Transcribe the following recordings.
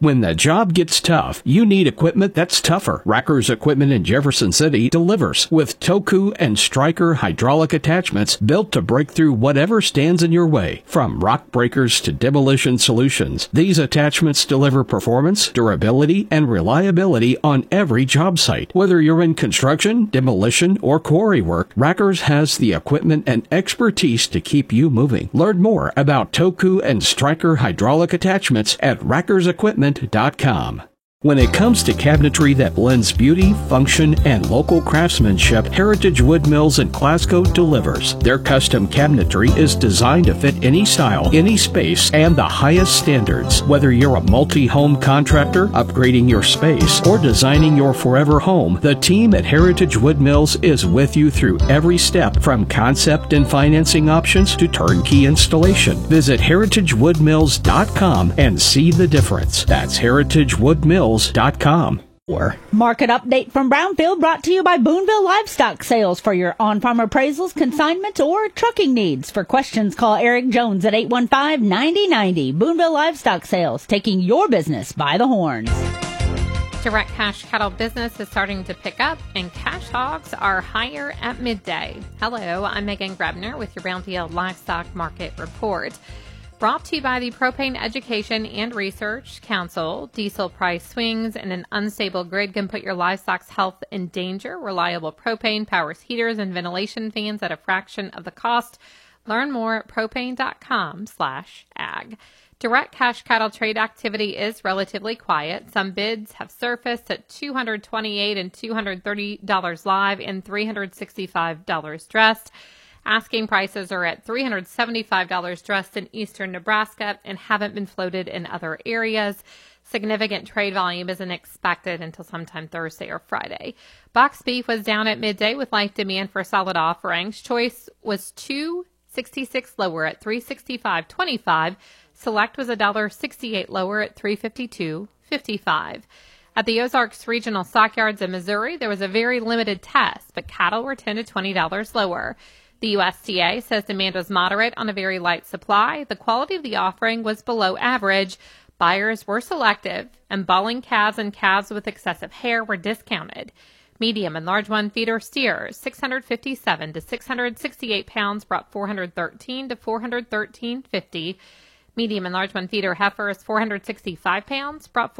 When the job gets tough, you need equipment that's tougher. Racker's Equipment in Jefferson City delivers with Toku and Stryker hydraulic attachments built to break through whatever stands in your way. From rock breakers to demolition solutions, these attachments deliver performance, durability, and reliability on every job site. Whether you're in construction, demolition, or quarry work, Racker's has the equipment and expertise to keep you moving. Learn more about Toku and Stryker hydraulic attachments at rackersequipment.com. When it comes to cabinetry that blends beauty, function, and local craftsmanship, Heritage Wood Mills in Glasgow delivers. Their custom cabinetry is designed to fit any style, any space, and the highest standards. Whether you're a multi-home contractor, upgrading your space, or designing your forever home, the team at Heritage Wood Mills is with you through every step, from concept and financing options to turnkey installation. Visit heritagewoodmills.com and see the difference. That's heritagewoodmills.com. Market update from Brownfield brought to you by Boonville Livestock Sales for your on-farm appraisals, consignments, or trucking needs. For questions, call Eric Jones at 815-9090. Boonville Livestock Sales, taking your business by the horns. Direct cash cattle business is starting to pick up, and cash hogs are higher at midday. Hello, I'm Megan Grebner with your Brownfield Livestock Market Report. Brought to you by the Propane Education and Research Council. Diesel price swings and an unstable grid can put your livestock's health in danger. Reliable propane powers heaters and ventilation fans at a fraction of the cost. Learn more at propane.com/ag. Direct cash cattle trade activity is relatively quiet. Some bids have surfaced at $228 and $230 live and $365 dressed. Asking prices are at $375 dressed in eastern Nebraska and haven't been floated in other areas. Significant trade volume isn't expected until sometime Thursday or Friday. Box beef was down at midday with light demand for solid offerings. Choice was $2.66 lower at $365.25. Select was $1.68 lower at $352.55. At the Ozarks Regional Stockyards in Missouri, there was a very limited test, but cattle were $10 to $20 lower. The USDA says demand was moderate on a very light supply. The quality of the offering was below average. Buyers were selective, and balling calves and calves with excessive hair were discounted. Medium and large one feeder steers, 657 to 668 pounds, brought $413 to $413.50. Medium and large one feeder heifers, 465 pounds, brought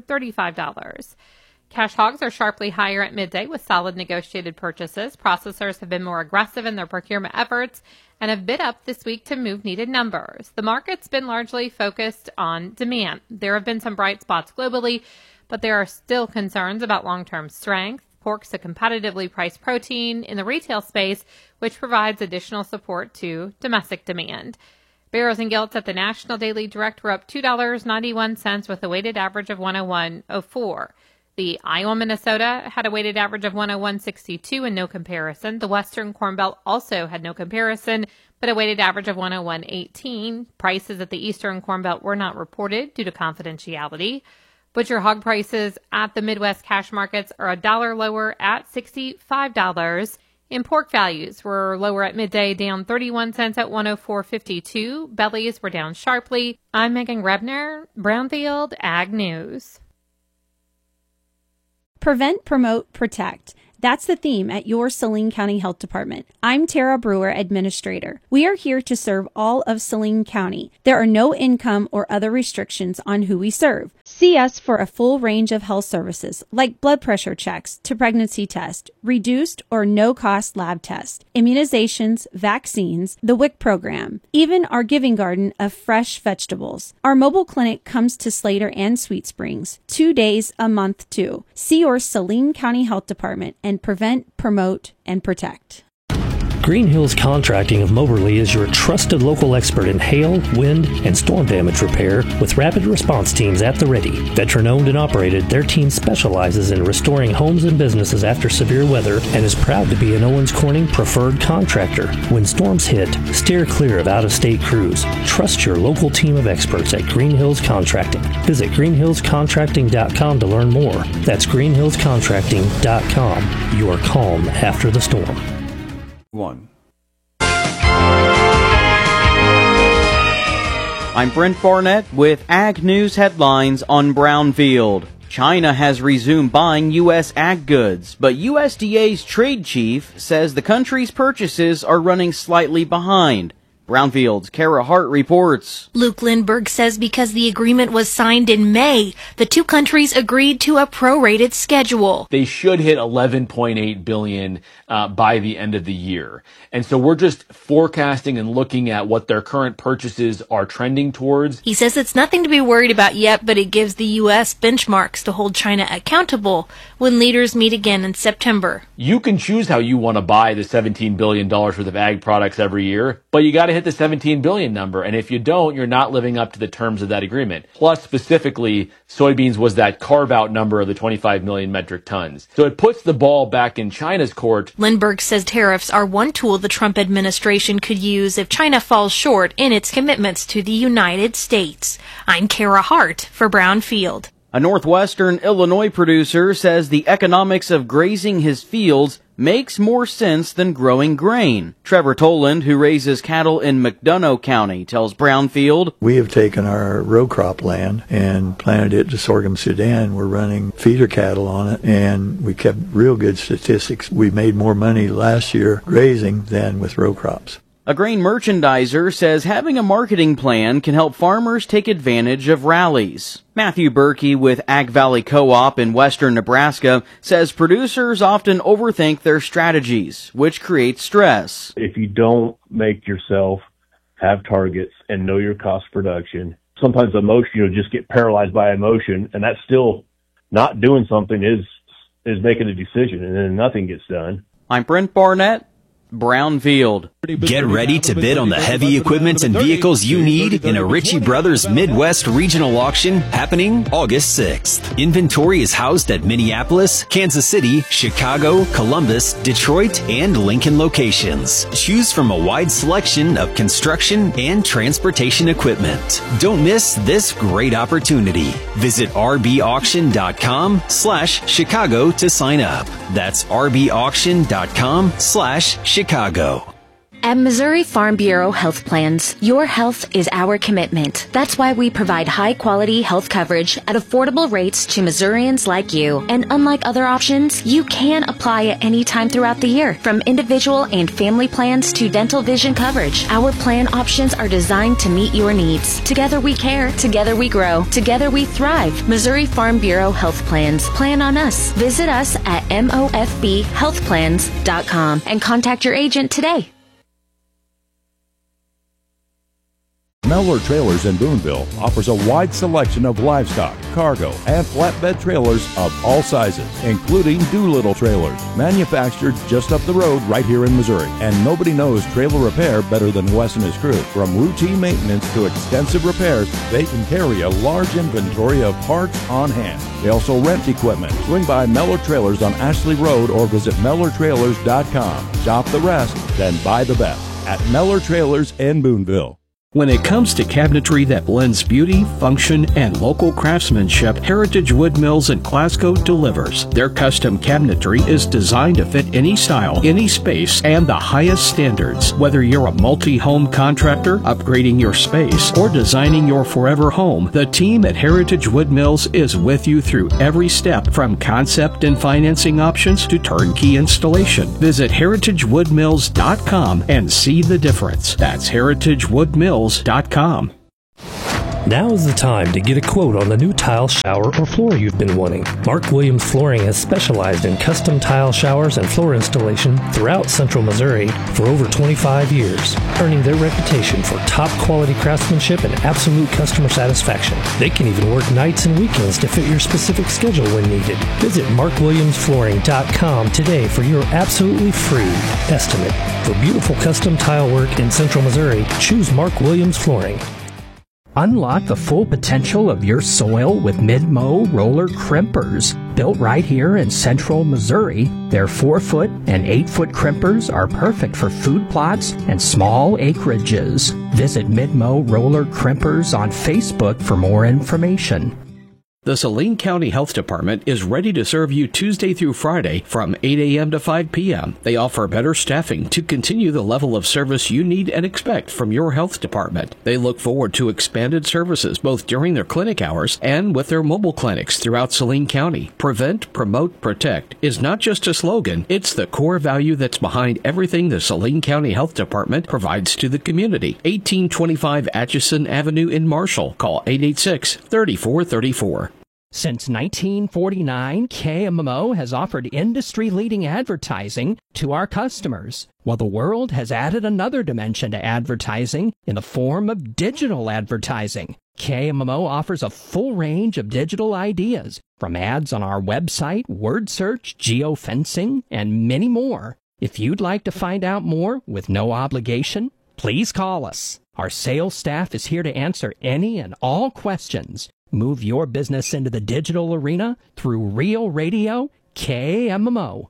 $435. Cash hogs are sharply higher at midday with solid negotiated purchases. Processors have been more aggressive in their procurement efforts and have bid up this week to move needed numbers. The market's been largely focused on demand. There have been some bright spots globally, but there are still concerns about long-term strength. Pork's a competitively priced protein in the retail space, which provides additional support to domestic demand. Barrows and Gilts at the National Daily Direct were up $2.91 with a weighted average of 101.04. The Iowa, Minnesota had a weighted average of 101.62 and no comparison. The Western Corn Belt also had no comparison, but a weighted average of 101.18. Prices at the Eastern Corn Belt were not reported due to confidentiality. Butcher hog prices at the Midwest cash markets are $1 lower at $65. And pork values were lower at midday, down 31 cents at 104.52. Bellies were down sharply. I'm Megan Grebner, Brownfield Ag News. Prevent, promote, protect. That's the theme at your Saline County Health Department. I'm Tara Brewer, Administrator. We are here to serve all of Saline County. There are no income or other restrictions on who we serve. See us for a full range of health services like blood pressure checks to pregnancy test, reduced or no-cost lab tests, immunizations, vaccines, the WIC program, even our giving garden of fresh vegetables. Our mobile clinic comes to Slater and Sweet Springs 2 days a month too. See your Saline County Health Department and prevent, promote, and protect. Green Hills Contracting of Moberly is your trusted local expert in hail, wind, and storm damage repair with rapid response teams at the ready. Veteran-owned and operated, their team specializes in restoring homes and businesses after severe weather and is proud to be an Owens Corning preferred contractor. When storms hit, steer clear of out-of-state crews. Trust your local team of experts at Green Hills Contracting. Visit greenhillscontracting.com to learn more. That's greenhillscontracting.com. Your calm after the storm. I'm Brent Barnett with Ag News headlines on Brownfield. China has resumed buying U.S. ag goods, but USDA's trade chief says the country's purchases are running slightly behind. Brownfield's Kara Hart reports. Luke Lindbergh says because the agreement was signed in May, the two countries agreed to a prorated schedule. They should hit $11.8 billion by the end of the year. And so we're just forecasting and looking at what their current purchases are trending towards. He says it's nothing to be worried about yet, but it gives the U.S. benchmarks to hold China accountable when leaders meet again in September. You can choose how you want to buy the $17 billion worth of ag products every year, but you got to hit the $17 billion number. And if you don't, you're not living up to the terms of that agreement. Plus, specifically, soybeans was that carve-out number of the 25 million metric tons. So it puts the ball back in China's court. Lindbergh says tariffs are one tool the Trump administration could use if China falls short in its commitments to the United States. I'm Kara Hart for Brownfield. A northwestern Illinois producer says the economics of grazing his fields makes more sense than growing grain. Trevor Toland, who raises cattle in McDonough County, tells Brownfield, we have taken our row crop land and planted it to sorghum Sudan. We're running feeder cattle on it, and we kept real good statistics. We made more money last year grazing than with row crops. A grain merchandiser says having a marketing plan can help farmers take advantage of rallies. Matthew Berkey with Ag Valley Co-op in western Nebraska says producers often overthink their strategies, which creates stress. If you don't make yourself have targets and know your cost production, sometimes emotion, you'll just get paralyzed by emotion, and that's still not doing something is making a decision, and then nothing gets done. I'm Brent Barnett, Brownfield. Get ready to bid on the heavy equipment and vehicles you need in a Ritchie Brothers Midwest Regional Auction happening August 6th. Inventory is housed at Minneapolis, Kansas City, Chicago, Columbus, Detroit, and Lincoln locations. Choose from a wide selection of construction and transportation equipment. Don't miss this great opportunity. Visit rbauction.com/Chicago to sign up. That's rbauction.com/Chicago. At Missouri Farm Bureau Health Plans, your health is our commitment. That's why we provide high-quality health coverage at affordable rates to Missourians like you. And unlike other options, you can apply at any time throughout the year, from individual and family plans to dental vision coverage. Our plan options are designed to meet your needs. Together we care, together we grow, together we thrive. Missouri Farm Bureau Health Plans. Plan on us. Visit us at mofbhealthplans.com and contact your agent today. Mellor Trailers in Boonville offers a wide selection of livestock, cargo, and flatbed trailers of all sizes, including Doolittle trailers, manufactured just up the road right here in Missouri. And nobody knows trailer repair better than Wes and his crew. From routine maintenance to extensive repairs, they can carry a large inventory of parts on hand. They also rent equipment. Swing by Mellor Trailers on Ashley Road or visit MellorTrailers.com. Shop the rest, then buy the best at Mellor Trailers in Boonville. When it comes to cabinetry that blends beauty, function, and local craftsmanship, Heritage Wood Mills in Glasgow delivers. Their custom cabinetry is designed to fit any style, any space, and the highest standards. Whether you're a multi-home contractor, upgrading your space, or designing your forever home, the team at Heritage Wood Mills is with you through every step, from concept and financing options to turnkey installation. Visit heritagewoodmills.com and see the difference. That's heritagewoodmills.com. Now is the time to get a quote on the new tile, shower, or floor you've been wanting. Mark Williams Flooring has specialized in custom tile showers and floor installation throughout Central Missouri for over 25 years, earning their reputation for top quality craftsmanship and absolute customer satisfaction. They can even work nights and weekends to fit your specific schedule when needed. Visit markwilliamsflooring.com today for your absolutely free estimate. For beautiful custom tile work in Central Missouri, choose Mark Williams Flooring. Unlock the full potential of your soil with Mid-Mow roller crimpers. Built right here in Central Missouri, their 4-foot and 8-foot crimpers are perfect for food plots and small acreages. Visit Mid-Mow roller crimpers on Facebook for more information. The Saline County Health Department is ready to serve you Tuesday through Friday from 8 a.m. to 5 p.m. They offer better staffing to continue the level of service you need and expect from your health department. They look forward to expanded services both during their clinic hours and with their mobile clinics throughout Saline County. Prevent, promote, protect is not just a slogan, it's the core value that's behind everything the Saline County Health Department provides to the community. 1825 Atchison Avenue in Marshall. Call 886-3434. Since 1949, KMMO has offered industry-leading advertising to our customers, while the world has added another dimension to advertising in the form of digital advertising. KMMO offers a full range of digital ideas, from ads on our website, word search, geofencing, and many more. If you'd like to find out more with no obligation, please call us. Our sales staff is here to answer any and all questions. Move your business into the digital arena through Real Radio KMMO.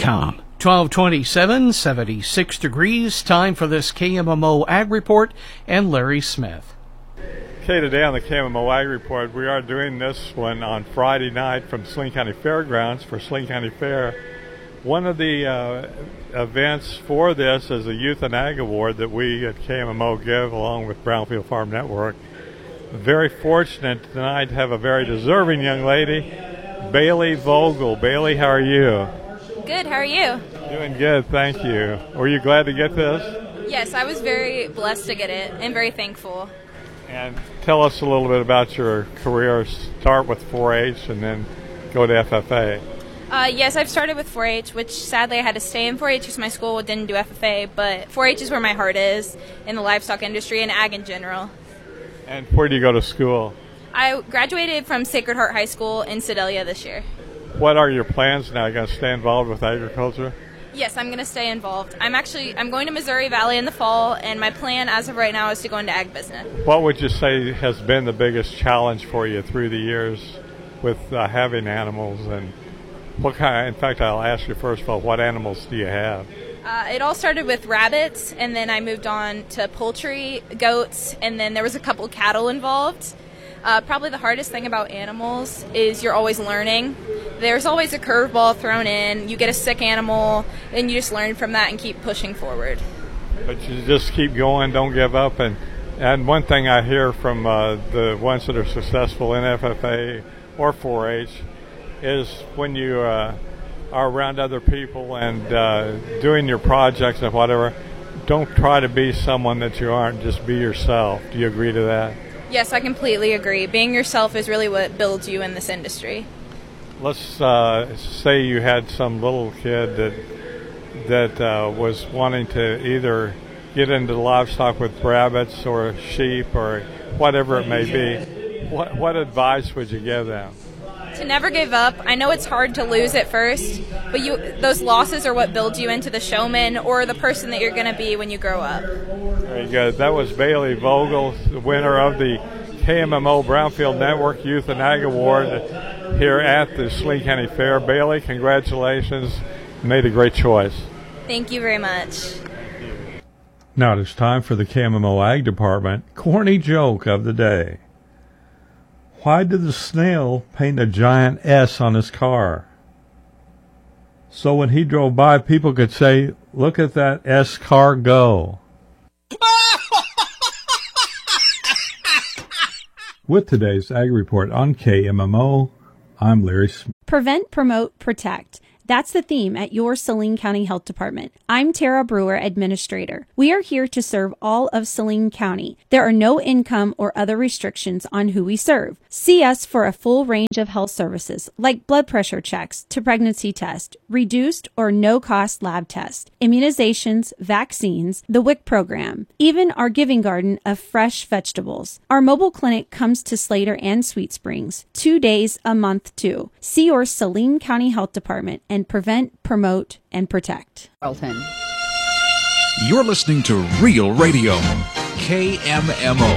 1227, 76 degrees. Time for this KMMO Ag Report and Larry Smith. Okay, today on the KMMO Ag Report, we are doing this one on Friday night from Saline County Fairgrounds for Saline County Fair. One of the events for this is a Youth and Ag Award that we at KMMO give along with Brownfield Farm Network. Very fortunate tonight to have a very deserving young lady, Bailey Vogel. Bailey, how are you? Good, how are you? Doing good, thank you. Were you glad to get this? Yes, I was very blessed to get it and very thankful. And tell us a little bit about your career. Start with 4-H and then go to FFA. Yes, I've started with 4-H, which sadly I had to stay in 4-H because my school didn't do FFA, but 4-H is where my heart is in the livestock industry and ag in general. And where do you go to school? I graduated from Sacred Heart High School in Sedalia this year. What are your plans now? Are you going to stay involved with agriculture? Yes, I'm going to stay involved. I'm going to Missouri Valley in the fall, and my plan as of right now is to go into ag business. What would you say has been the biggest challenge for you through the years with having animals? And what kind? In fact, I'll ask you first of all, what animals do you have? It all started with rabbits, and then I moved on to poultry, goats, and then there was a couple cattle involved. Probably the hardest thing about animals is you're always learning. There's always a curveball thrown in. You get a sick animal, then you just learn from that and keep pushing forward. But you just keep going, don't give up. And one thing I hear from the ones that are successful in FFA or 4-H is when you are around other people and doing your projects and whatever, don't try to be someone that you aren't, just be yourself. Do you agree to that? Yes, I completely agree. Being yourself is really what builds you in this industry. Let's say you had some little kid that was wanting to either get into livestock with rabbits or sheep or whatever it may be. What advice would you give them? To never give up. I know it's hard to lose at first, but those losses are what builds you into the showman or the person that you're going to be when you grow up. Very good. That was Bailey Vogel, the winner of the KMMO Brownfield Network Youth and Ag Award here at the Saline County Fair. Bailey, congratulations. You made a great choice. Thank you very much. Now it is time for the KMMO Ag Department corny joke of the day. Why did the snail paint a giant S on his car? So when he drove by, people could say, "Look at that S car go." With today's Ag Report on KMMO, I'm Larry Smith. Prevent, promote, protect. That's the theme at your Saline County Health Department. I'm Tara Brewer, Administrator. We are here to serve all of Saline County. There are no income or other restrictions on who we serve. See us for a full range of health services like blood pressure checks to pregnancy test, reduced or no-cost lab tests, immunizations, vaccines, the WIC program, even our giving garden of fresh vegetables. Our mobile clinic comes to Slater and Sweet Springs 2 days a month too. See your Saline County Health Department and prevent, promote, and protect. Elton. You're listening to Real Radio, KMMO.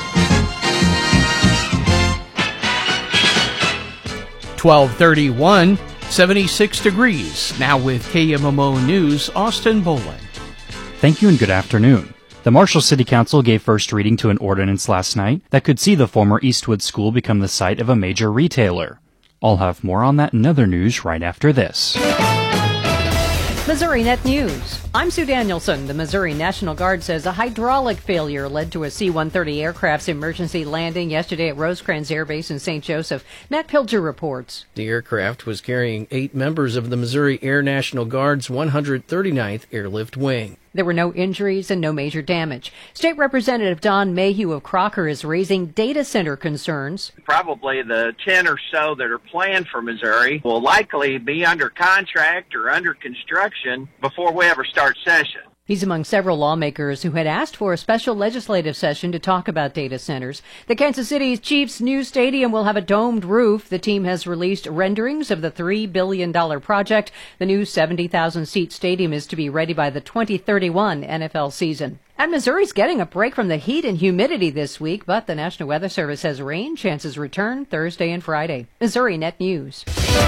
1231, 76 degrees. Now with KMMO News, Austin Boland. Thank you and good afternoon. The Marshall City Council gave first reading to an ordinance last night that could see the former Eastwood School become the site of a major retailer. I'll have more on that and other news right after this. Missouri Net News. I'm Sue Danielson. The Missouri National Guard says a hydraulic failure led to a C-130 aircraft's emergency landing yesterday at Rosecrans Air Base in St. Joseph. Matt Pilger reports. The aircraft was carrying 8 members of the Missouri Air National Guard's 139th Airlift Wing. There were no injuries and no major damage. State Representative Don Mayhew of Crocker is raising data center concerns. Probably the 10 or so that are planned for Missouri will likely be under contract or under construction before we ever start session. He's among several lawmakers who had asked for a special legislative session to talk about data centers. The Kansas City Chiefs' new stadium will have a domed roof. The team has released renderings of the $3 billion project. The new 70,000-seat stadium is to be ready by the 2031 NFL season. And Missouri's getting a break from the heat and humidity this week, but the National Weather Service says rain chances return Thursday and Friday. Missouri Net News.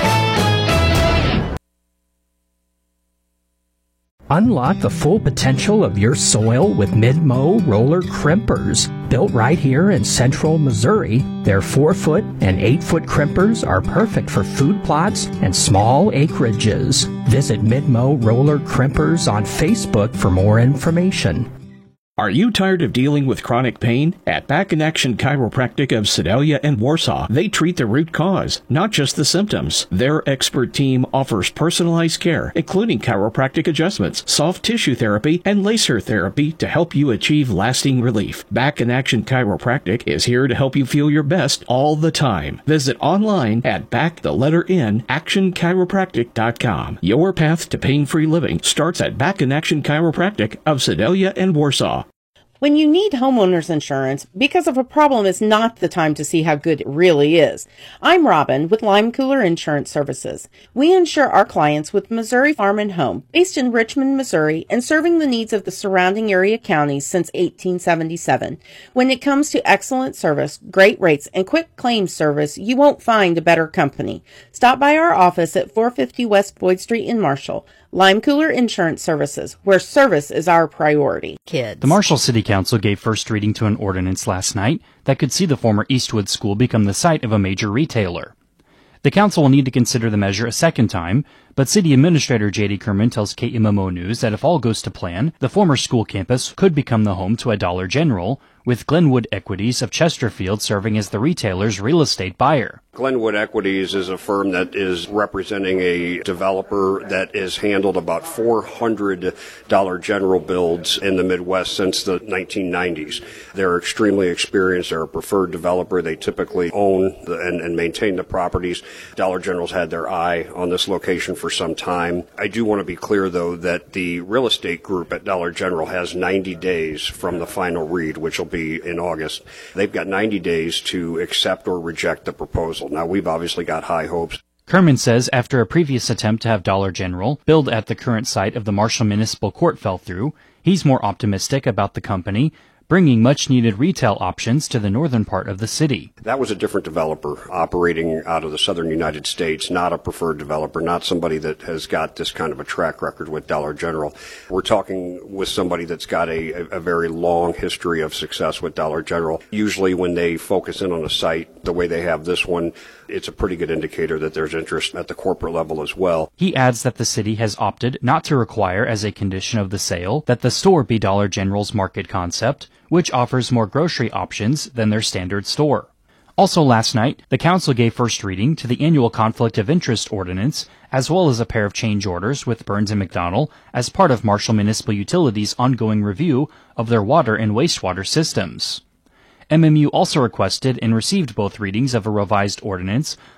Unlock the full potential of your soil with Mid-Mow roller crimpers. Built right here in central Missouri, their 4-foot and 8-foot crimpers are perfect for food plots and small acreages. Visit Mid-Mow roller crimpers on Facebook for more information. Are you tired of dealing with chronic pain? At Back in Action Chiropractic of Sedalia and Warsaw, they treat the root cause, not just the symptoms. Their expert team offers personalized care, including chiropractic adjustments, soft tissue therapy, and laser therapy to help you achieve lasting relief. Back in Action Chiropractic is here to help you feel your best all the time. Visit online at actionchiropractic.com. Your path to pain-free living starts at Back in Action Chiropractic of Sedalia and Warsaw. When you need homeowners insurance, because of a problem is not the time to see how good it really is. I'm Robin with Lime Cooler Insurance Services. We insure our clients with Missouri Farm and Home, based in Richmond, Missouri, and serving the needs of the surrounding area counties since 1877. When it comes to excellent service, great rates, and quick claims service, you won't find a better company. Stop by our office at 450 West Boyd Street in Marshall. Lime Cooler Insurance Services, where service is our priority. Kids. The Marshall City Council gave first reading to an ordinance last night that could see the former Eastwood School become the site of a major retailer. The council will need to consider the measure a second time, but City Administrator J.D. Kerman tells KMMO News that if all goes to plan, the former school campus could become the home to a Dollar General, with Glenwood Equities of Chesterfield serving as the retailer's real estate buyer. Glenwood Equities is a firm that is representing a developer that has handled about 400 Dollar General builds in the Midwest since the 1990s. They're extremely experienced. They're a preferred developer. They typically own and maintain the properties. Dollar General's had their eye on this location for some time. I do want to be clear, though, that the real estate group at Dollar General has 90 days from the final read, which will be in August. They've got 90 days to accept or reject the proposal. Now, we've obviously got high hopes. Kerman says after a previous attempt to have Dollar General build at the current site of the Marshall Municipal Court fell through, he's more optimistic about the company bringing much-needed retail options to the northern part of the city. That was a different developer operating out of the southern United States, not a preferred developer, not somebody that has got this kind of a track record with Dollar General. We're talking with somebody that's got a very long history of success with Dollar General. Usually when they focus in on a site the way they have this one, it's a pretty good indicator that there's interest at the corporate level as well. He adds that the city has opted not to require as a condition of the sale that the store be Dollar General's market concept, which offers more grocery options than their standard store. Also last night, the council gave first reading to the annual Conflict of Interest Ordinance, as well as a pair of change orders with Burns and McDonnell as part of Marshall Municipal Utilities' ongoing review of their water and wastewater systems. MMU also requested and received both readings of a revised ordinance